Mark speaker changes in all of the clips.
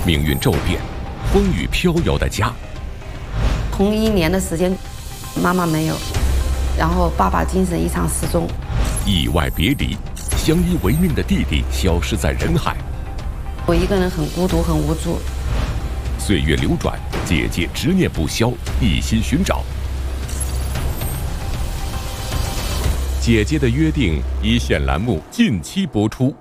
Speaker 1: 命运骤变，风雨飘摇的家。
Speaker 2: 同1年的时间，妈妈没有，然后爸爸精神异常失踪，
Speaker 1: 意外别离，相依为命的弟弟消失在人海。
Speaker 2: 我一个人很孤独，很无助。
Speaker 1: 岁月流转，姐姐执念不消，一心寻找。姐姐的约定一线栏目近期播出。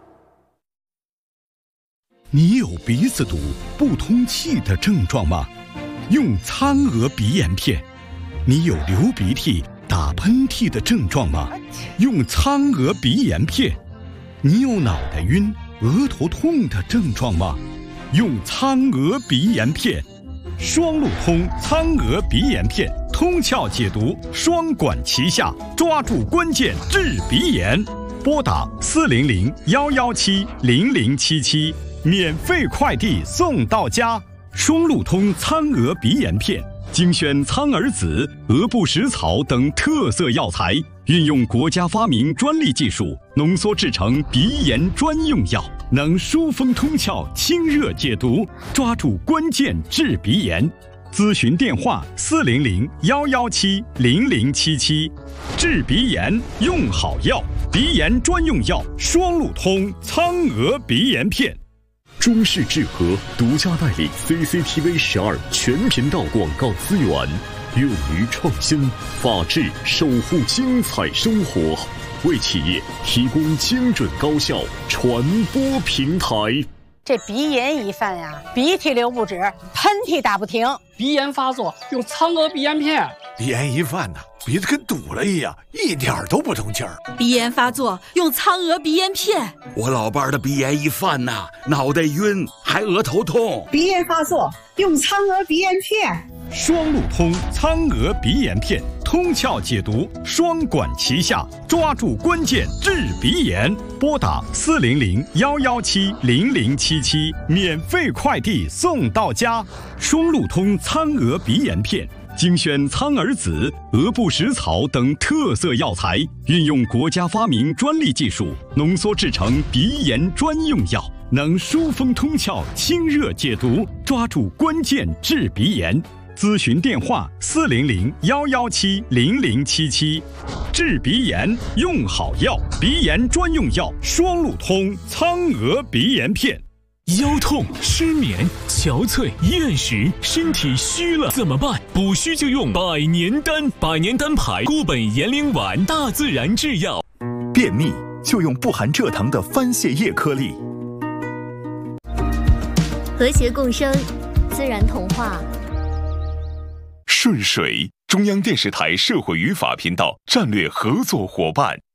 Speaker 3: 你有鼻子堵、不通气的症状吗？用苍娥鼻炎片。你有流鼻涕、打喷嚏的症状吗？用苍娥鼻炎片。你有脑袋晕、额头痛的症状吗？用苍娥鼻炎片。双路通苍娥鼻炎片，通窍解毒，双管齐下，抓住关键治鼻炎。拨打400-117-0077，免费快递送到家。双路通苍娥鼻炎片，精选苍耳子、鹅不食草等特色药材，运用国家发明专利技术，浓缩制成鼻炎专用药，能疏风通窍、清热解毒，抓住关键治鼻炎。咨询电话400-117-0077。治鼻炎用好药，鼻炎专用药双路通苍娥鼻炎片。
Speaker 4: 中视智和独家代理 CCTV 12全频道广告资源，勇于创新，法治守护精彩生活，为企业提供精准高效传播平台。
Speaker 5: 这鼻炎一犯呀，鼻涕流不止，喷嚏打不停。
Speaker 6: 鼻炎发作用苍娥鼻炎片。
Speaker 7: 鼻炎一犯鼻子跟堵了一样，一点都不通气儿。
Speaker 8: 鼻炎发作用苍娥鼻炎片。
Speaker 9: 我老伴的鼻炎一犯脑袋晕，还额头痛。
Speaker 10: 鼻炎发作用苍娥鼻炎片。
Speaker 3: 双路通苍娥鼻炎片，通窍解毒，双管齐下，抓住关键治鼻炎。拨打400-117-0077，免费快递送到家。双路通苍娥鼻炎片，精选苍耳子、鹅不食草等特色药材，运用国家发明专利技术，浓缩制成鼻炎专用药，能疏风通窍、清热解毒，抓住关键治鼻炎。咨询电话400-117-0077。治鼻炎用好药，鼻炎专用药双路通苍娥鼻炎片。
Speaker 11: 腰痛、失眠、憔悴、厌食，身体虚了怎么办？补虚就用百年丹，百年丹牌固本延龄丸，大自然制药。
Speaker 12: 便秘就用不含蔗糖的番泻叶颗粒。
Speaker 13: 和谐共生，自然童话。
Speaker 1: 顺水，中央电视台社会与法频道战略合作伙伴。